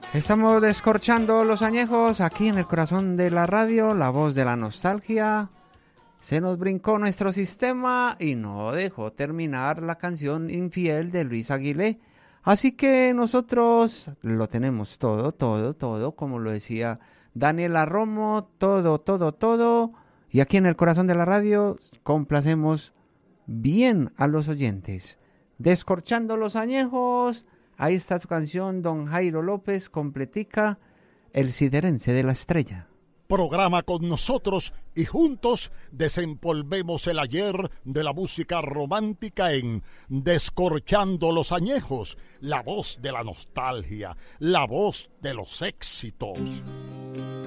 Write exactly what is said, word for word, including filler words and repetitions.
Estamos descorchando los añejos aquí en el corazón de la radio, la voz de la nostalgia. Se nos brincó nuestro sistema y no dejó terminar la canción Infiel de Luis Aguilé. Así que nosotros lo tenemos todo, todo, todo, como lo decía Daniela Romo, todo, todo, todo. Y aquí en el corazón de la radio complacemos bien a los oyentes. Descorchando los añejos, ahí está su canción Don Jairo López, completica, El Siderense de la Estrella. Programa con nosotros y juntos desempolvemos el ayer de la música romántica en Descorchando los Añejos, la voz de la nostalgia, la voz de los éxitos.